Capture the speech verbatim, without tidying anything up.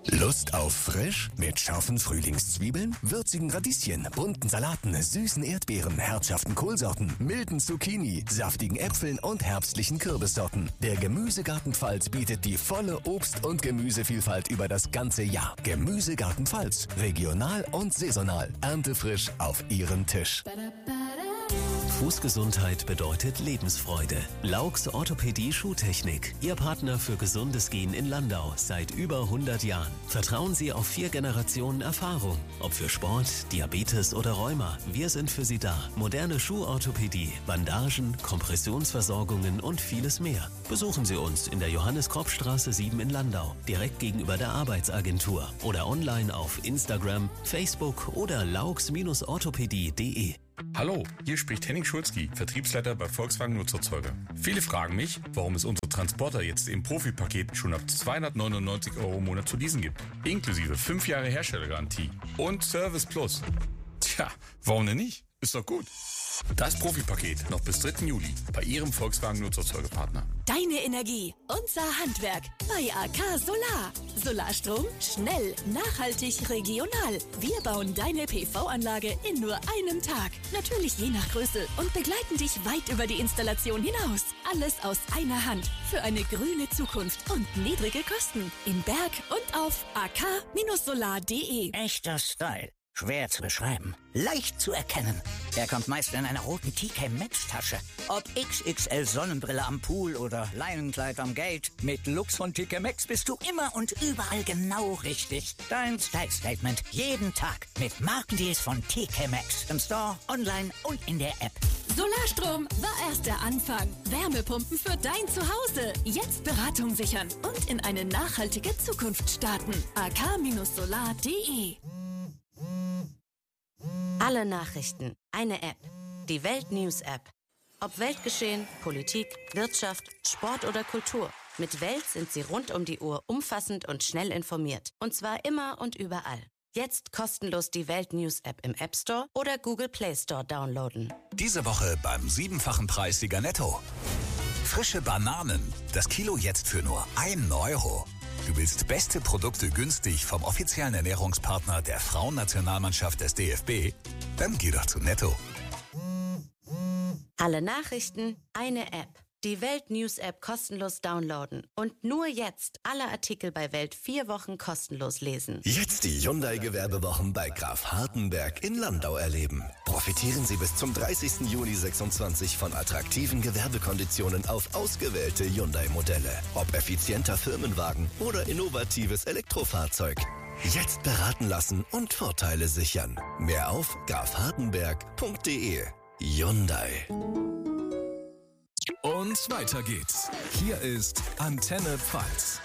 Lust auf frisch? Mit scharfen Frühlingszwiebeln, würzigen Radieschen, bunten Salaten, süßen Erdbeeren, herzhaften Kohlsorten, milden Zucchini, saftigen Äpfeln und herbstlichen Kürbissorten. Der Gemüsegarten Pfalz bietet die volle Obst- und Gemüsevielfalt über das ganze Jahr. Gemüsegarten Pfalz. Regional und saisonal. Erntefrisch auf Ihren Tisch. Fußgesundheit bedeutet Lebensfreude. Laux Orthopädie Schuhtechnik. Ihr Partner für gesundes Gehen in Landau seit über hundert Jahren. Vertrauen Sie auf vier Generationen Erfahrung. Ob für Sport, Diabetes oder Rheuma, wir sind für Sie da. Moderne Schuhorthopädie, Bandagen, Kompressionsversorgungen und vieles mehr. Besuchen Sie uns in der Johannes-Kropp-Straße sieben in Landau, direkt gegenüber der Arbeitsagentur oder online auf Instagram, Facebook oder laux orthopädie punkt de. Hallo, hier spricht Henning Schulzki, Vertriebsleiter bei Volkswagen Nutzerzeuger. Viele fragen mich, warum es unsere Transporter jetzt im Profipaket schon ab zweihundertneunundneunzig Euro im Monat zu leasen gibt. Inklusive fünf Jahre Herstellergarantie und Service Plus. Tja, warum denn nicht? Ist doch gut. Das Profipaket noch bis dritten Juli bei Ihrem Volkswagen Nutzerzeugerpartner. Deine Energie, unser Handwerk bei A K Solar. Solarstrom, schnell, nachhaltig, regional. Wir bauen deine P V-Anlage in nur einem Tag. Natürlich je nach Größe und begleiten dich weit über die Installation hinaus. Alles aus einer Hand für eine grüne Zukunft und niedrige Kosten. In Berg und auf a k solar punkt de. Echter Style. Schwer zu beschreiben, leicht zu erkennen. Er kommt meist in einer roten T K Maxx Tasche. Ob X X L Sonnenbrille am Pool oder Leinenkleid am Gate, mit Lux von T K Maxx bist du immer und überall genau richtig. Dein Style Statement jeden Tag mit Markendeals von T K Maxx. Im Store, online und in der App. Solarstrom war erst der Anfang. Wärmepumpen für dein Zuhause. Jetzt Beratung sichern und in eine nachhaltige Zukunft starten. a k solar punkt de. Alle Nachrichten, eine App. Die Welt News App. Ob Weltgeschehen, Politik, Wirtschaft, Sport oder Kultur. Mit Welt sind Sie rund um die Uhr umfassend und schnell informiert. Und zwar immer und überall. Jetzt kostenlos die Welt News App im App Store oder Google Play Store downloaden. Diese Woche beim siebenfachen Preissieger Netto. Frische Bananen. Das Kilo jetzt für nur ein Euro. Du willst beste Produkte günstig vom offiziellen Ernährungspartner der Frauennationalmannschaft des D F B? Dann geh doch zu Netto. Alle Nachrichten, eine App. Die Welt News App kostenlos downloaden. Und nur jetzt alle Artikel bei Welt vier Wochen kostenlos lesen. Jetzt die Hyundai-Gewerbewochen bei Graf Hartenberg in Landau erleben. Profitieren Sie bis zum dreißigsten Juli sechsundzwanzig von attraktiven Gewerbekonditionen auf ausgewählte Hyundai-Modelle. Ob effizienter Firmenwagen oder innovatives Elektrofahrzeug. Jetzt beraten lassen und Vorteile sichern. Mehr auf graf hartenberg punkt de. Hyundai. Und weiter geht's. Hier ist Antenne Pfalz.